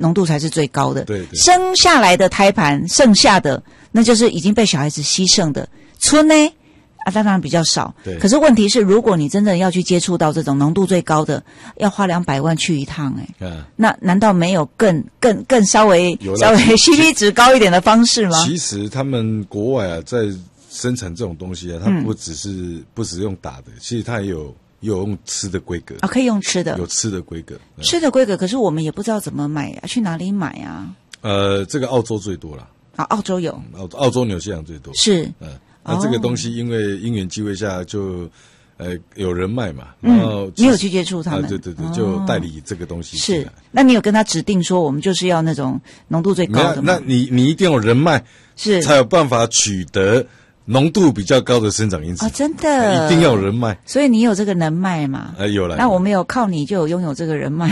浓度才是最高的。 对， 生下来的胎盘剩下的，那就是已经被小孩子牺牲的。春呢？当然比较少。 对。 可是问题是，如果你真的要去接触到这种浓度最高的，要花200万去一趟，那难道没有更稍微 CP 值高一点的方式吗？ 其实他们国外在生产这种东西它不只用打的，其实它也有用吃的规格可以用吃的， 有吃的规格， 吃的规格。可是我们也不知道怎么买去哪里买啊？ 这个澳洲最多了。 澳洲有， 澳洲纽西兰最多是。 那这个东西因为因缘际会下就有人脉嘛，然后你有去接触他们？ 对，就代理这个东西是。那你有跟他指定说我们就是要那种浓度最高的吗？ 那你一定有人脉， 是才有办法取得浓度比较高的生长因子真的， 一定要有人脉。 所以你有这个能脉嘛？ 有了。 那我们有靠你就有拥有这个人脉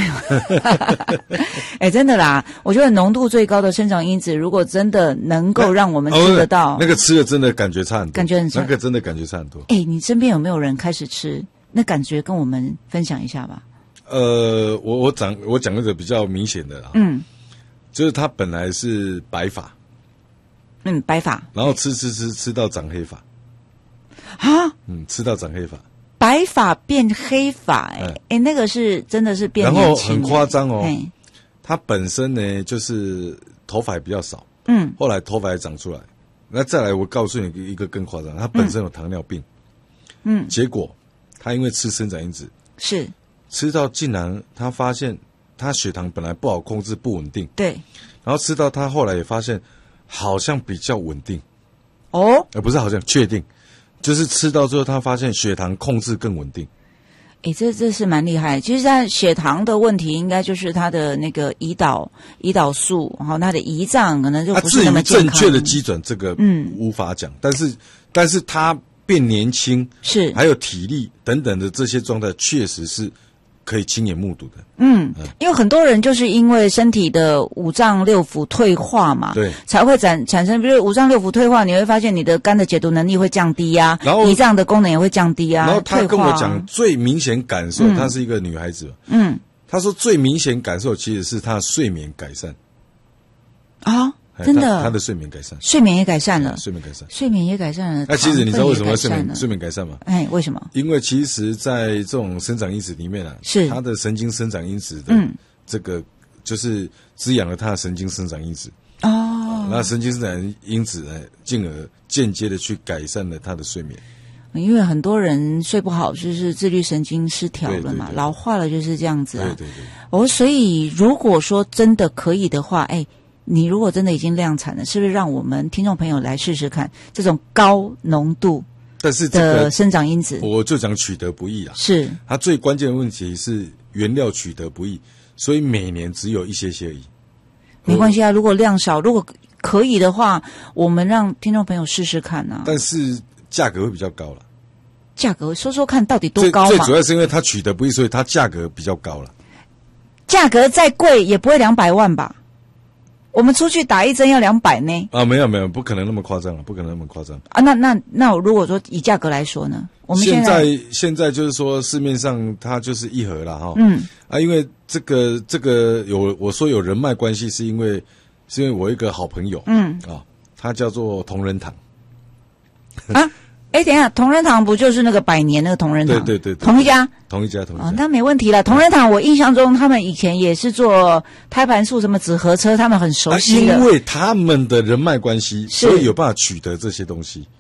真的啦，我觉得浓度最高的生长因子，如果真的能够让我们吃得到， 那个吃的真的感觉差很多， 感觉很差， 那个真的感觉差很多。 你身边有没有人开始吃？那感觉跟我们分享一下吧。 我讲一个比较明显的就是他本来是白发。 白发， 然后吃到长黑发啊！ 吃到长黑发， 白发变黑发，那个是真的是变年轻。 然后很夸张他本身呢就是头发比较少，后来头发也长出来。那再来，我告诉你一个更夸张，他本身有糖尿病，结果他因为吃生长因子， 是吃到竟然他发现他血糖本来不好控制，不稳定， 对，然后吃到他后来也发现。好像比较稳定不是好像确定，就是吃到最后他发现血糖控制更稳定。 这是蛮厉害。其实他血糖的问题应该就是他的那个胰岛素，然后他的胰脏可能就不是那么健康。 正确的基准这个无法讲，但是他变年轻是还有体力等等的这些状态确实是可以亲眼目睹的。 因为很多人就是因为身体的五脏六腑退化嘛， 对， 才会产生，比如五脏六腑退化，你会发现你的肝的解毒能力会降低啊， 然后胰脏的功能也会降低啊。 然后他跟我讲最明显感受，她是一个女孩子，她说最明显感受其实是她的睡眠改善真的， 她的睡眠改善， 睡眠也改善了， 睡眠改善， 睡眠也改善了。 那其实你知道为什么睡眠改善吗？ 为什么？ 因为其实在这种生长因子里面是它的神经生长因子的这个就是滋养了它的神经生长因子那神经生长因子呢，进而间接的去改善了它的睡眠。 因为很多人睡不好，就是自律神经失调了嘛，老化了就是这样子啊。对。所以如果说真的可以的话，你如果真的已经量产了，是不是让我们听众朋友来试试看这种高浓度的生长因子？ 我就讲取得不易啦。 是。 它最关键的问题是原料取得不易，所以每年只有一些而已。 没关系啊，如果量少，如果可以的话，我们让听众朋友试试看啊。 但是价格会比较高了。 价格说说看到底多高嘛？ 最主要是因为它取得不易，所以它价格比较高了。 价格再贵也不会200万吧？我们出去打一针要200呢？ 没有，不可能那么夸张了，不可能那么夸张啊！那如果说以价格来说呢？我们现在就是说市面上它就是一盒啦因为这个我说有人脉关系，是因为我一个好朋友他叫做同仁堂等一下，同仁堂不就是那个100年那个同仁堂？ 对， 同一家。那没问题了。同仁堂，我印象中他们以前也是做胎盘素什么纸盒车，他们很熟悉的。 因为他们的人脉关系，所以有办法取得这些东西。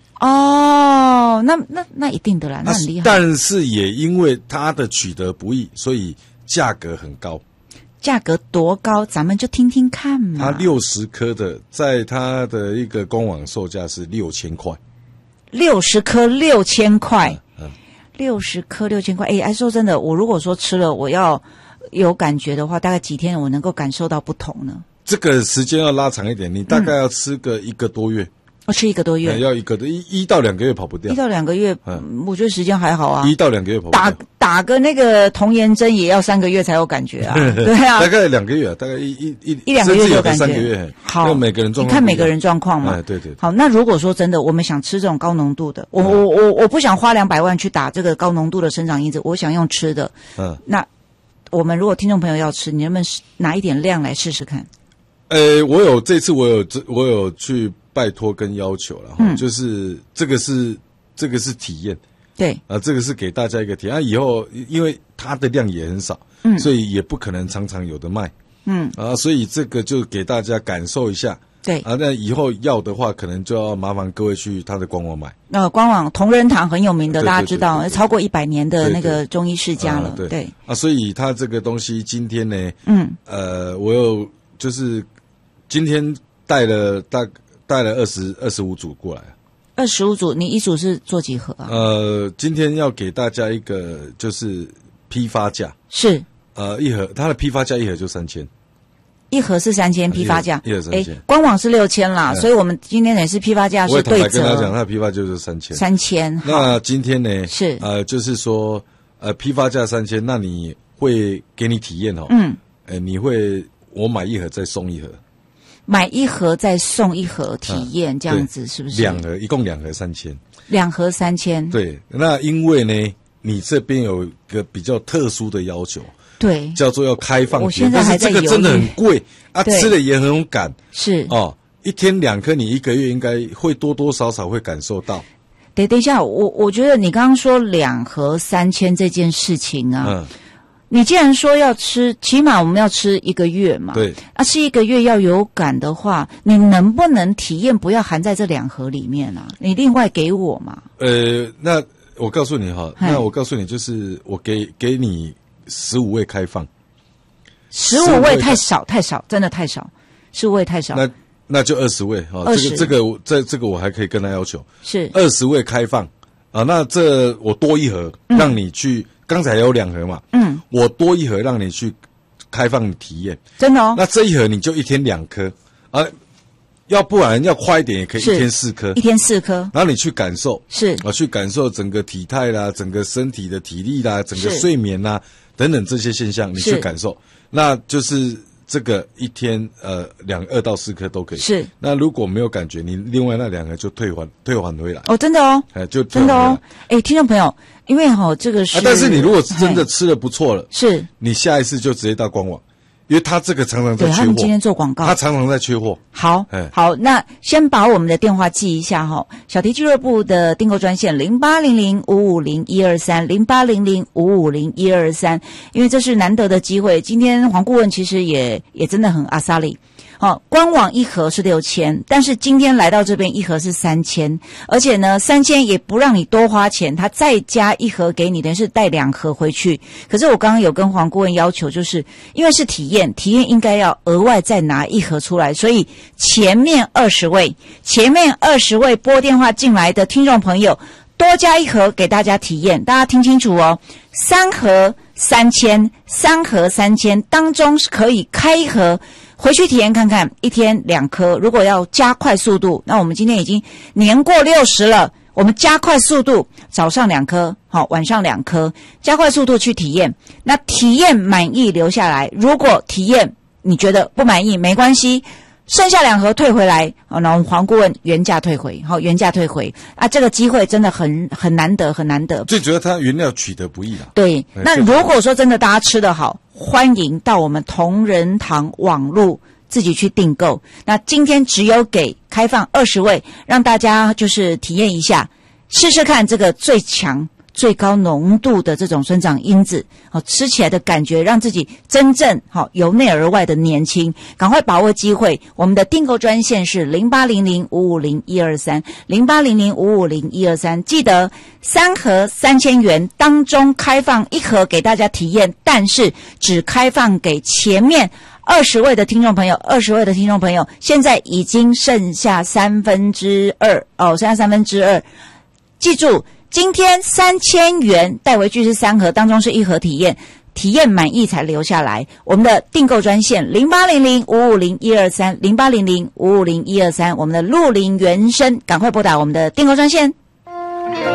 那一定的啦，那很厉害。 但是也因为它的取得不易，所以价格很高。 价格多高？咱们就听听看嘛。 它60颗的，在它的一个官网售价是6000块。 60颗6000块，60颗6000块。说真的，我如果说吃了，我要有感觉的话，大概几天我能够感受到不同呢？ 这个时间要拉长一点，你大概要吃个1个多月。 我吃1个多月， 要1到2个月跑不掉。 1到2个月，我觉得时间还好啊。 1到2个月跑不掉。 打个那个童颜针也要3个月才有感觉啊。对啊， 大概2个月，大概一两个月就有感觉。 3个月。 好， 每个人状况， 你看每个人状况嘛。 对。 好，那如果说真的，我们想吃这种高浓度的，我不想花200万去打这个高浓度的生长因子，我想用吃的。那我们如果听众朋友要吃，你能不能拿一点量来试试看？ 这次我有去拜托跟要求了，就是这个是体验， 对这个是给大家一个体验。以后因为它的量也很少，所以也不可能常常有的卖，所以这个就给大家感受一下。 对那以后要的话，可能就要麻烦各位去他的官网买。 官网同仁堂很有名的，大家知道，超过100年的那个中医世家了。对所以他这个东西今天呢，我有就是今天带了25组过来。 25组，你一组是做几盒啊？ 今天要给大家一个就是批发价， 是一盒，它的批发价一盒就3000。 一盒是3000，批发价， 一盒3000， 官网是6000啦，所以我们今天也是批发价是对折。我跟他讲，他的批发就是3000。 3000。 那今天呢？ 是就是说，批发价3000，那你会给你体验你会我买一盒再送一盒， 买一盒再送一盒体验，这样子是不是 ？2盒，一共2盒3000。 2盒3000。 对，那因为呢，你这边有一个比较特殊的要求。 对， 叫做要开放， 我现在还在犹豫， 但是这个真的很贵吃的也很有感， 是一天2颗，你1个月应该会多多少少会感受到。 等一下，我觉得你刚刚说2盒3000这件事情啊，你既然说要吃，起码我们要吃1个月嘛， 对， 吃1个月要有感的话，你能不能体验不要含在这2盒里面啊？你另外给我嘛？ 那我告诉你就是我给你15位开放 ，15位太少，真的太少，15位太少。 那就20位这个我还可以跟他要求是 20位开放那这我多一盒让你去，刚才有2盒嘛，我多一盒让你去开放体验， 真的那这一盒你就一天2颗要不然要快一点也可以1天4颗， 一天4颗， 然后你去感受， 是去感受整个体态啦，整个身体的体力啦，整个睡眠啦等等这些现象，你去感受，那就是这个一天2到4颗都可以。 是， 那如果没有感觉，你另外那2个就退还回来。 真的就真的听众朋友，因为这个是， 但是你如果真的吃得不错了， 是你下一次就直接到官网。因为他这个常常在缺货， 他们今天做广告， 他常常在缺货。 好，那先把我们的电话记一下小迪俱乐部的订购专线0800-550-123，0800-550-123，因为这是难得的机会。今天黄顾问其实也真的很阿萨里。官网1盒是6000，但是今天来到这边1盒是3000，而且呢3000也不让你多花钱，他再加1盒给你，等于是带2盒回去。可是我刚刚有跟黄顾问要求，就是因为是体验应该要额外再拿1盒出来，所以前面20位拨电话进来的听众朋友多加1盒给大家体验，大家听清楚3盒3000，3盒3000当中是可以开1盒回去体验看看，一天2颗。如果要加快速度，那我们今天已经年过60了，我们加快速度，早上2颗，晚上2颗，加快速度去体验。那体验满意留下来，如果体验你觉得不满意没关系，剩下2盒退回来，那我们黄顾问原价退回，原价退回这个机会真的很难得，很难得。 最主要它原料取得不易啦。 对，那如果说真的大家吃得好，欢迎到我们同仁堂网路自己去订购。那今天只有给开放20位，让大家就是体验一下，试试看这个最强最高浓度的这种生长因子，吃起来的感觉让自己真正由内而外的年轻。赶快把握机会，我们的订购专线是0800-550-123 0800-550-123，记得3盒3000元当中开放1盒给大家体验，但是只开放给前面20位的听众朋友，20位的听众朋友，现在已经剩下2/3剩下2/3，记住今天3000元带回去是3盒，当中是1盒体验，体验满意才留下来。我们的订购专线0800-550-123 0800-550-123，我们的鹿林原生，赶快拨打我们的订购专线。